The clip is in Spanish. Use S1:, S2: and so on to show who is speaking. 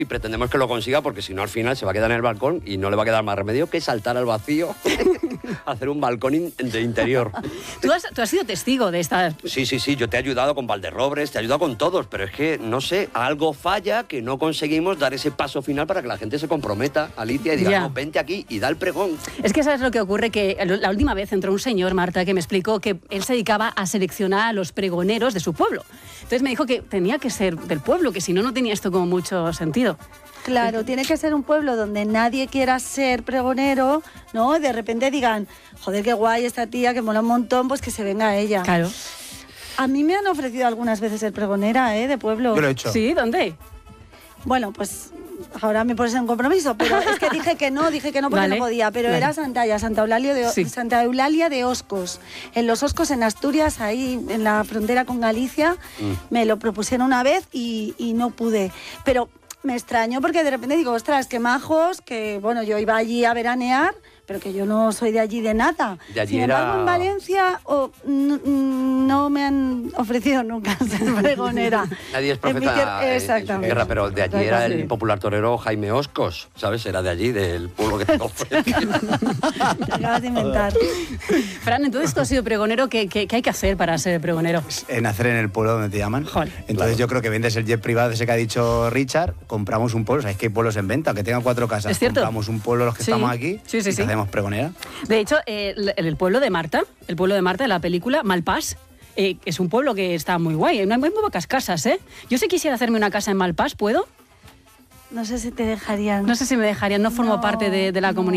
S1: y pretendemos que lo consiga, porque si no al final se va a quedar en el balcón y no le va a quedar más remedio que saltar al vacío, hacer un balcón de interior.
S2: ¿Tú has sido testigo de esta...?
S1: Sí, yo te he ayudado con Valderrobres, te he ayudado con todos, pero es que, no sé, algo falla que no conseguimos dar ese paso final para que la gente se comprometa, Alicia, y diga, no, vente aquí y da el pregón.
S2: Es que sabes lo que ocurre, que la última vez entró un señor, Marta, que me explicó que él se dedicaba a seleccionar a los pregoneros de su pueblo. Entonces me dijo que tenía que ser del pueblo, que si no, no tenía esto como mucho sentido.
S3: Claro, tiene que ser un pueblo donde nadie quiera ser pregonero, ¿no? De repente digan, joder, qué guay esta tía, que mola un montón, pues que se venga ella.
S2: Claro.
S3: A mí me han ofrecido algunas veces ser pregonera, de pueblo.
S4: Yo lo he hecho.
S2: ¿Sí? ¿Dónde?
S3: Bueno, pues ahora me pones en un compromiso, pero es que dije que no porque no podía, pero era Santa Eulalia de Oscos. En los Oscos, en Asturias, ahí en la frontera con Galicia, me lo propusieron una vez y no pude. Pero me extrañó porque de repente digo, ostras, qué majos, que bueno, yo iba allí a veranear, pero que yo no soy de allí de nada.
S1: De allí
S3: Sin embargo, en Valencia no me han ofrecido nunca ser pregonera.
S1: Nadie es profeta en su tierra, pero de allí era el popular torero Jaime Oscos, ¿sabes? Era de allí, del pueblo que te ofreció.
S3: Te acabas de inventar.
S2: Fran, entonces tú has sido pregonero, ¿qué hay que hacer para ser pregonero?
S4: Nacer en el pueblo donde te llaman.
S2: Joder.
S4: Entonces yo creo que vendes el jet privado ese que ha dicho Richard, compramos un pueblo, sabéis que hay pueblos en venta, que tengan 4 casas.
S2: ¿Es cierto?
S4: Compramos un pueblo los que estamos aquí y hacemos pregonera.
S2: De hecho, el pueblo de Marta, de la película, Malpàs, es un pueblo que está muy guay. No hay muy pocas casas, ¿eh? Yo si quisiera hacerme una casa en Malpàs, ¿puedo?
S3: No sé si te dejarían.
S2: No sé si me dejarían, no formo parte de la comunidad.